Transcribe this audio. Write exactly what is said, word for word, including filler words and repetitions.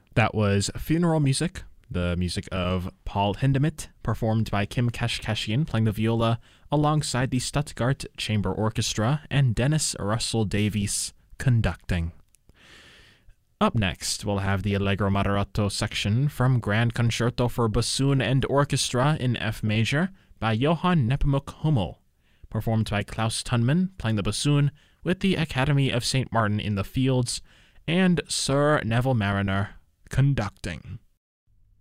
That was Funeral Music, the music of Paul Hindemith, performed by Kim Kashkashian playing the viola alongside the Stuttgart Chamber Orchestra and Dennis Russell Davies conducting. Up next, we'll have the Allegro Moderato section from Grand Concerto for Bassoon and Orchestra in F major by Johann Nepomuk Hummel, performed by Klaus Tunman playing the bassoon with the Academy of Saint Martin in the Fields and Sir Neville Mariner conducting.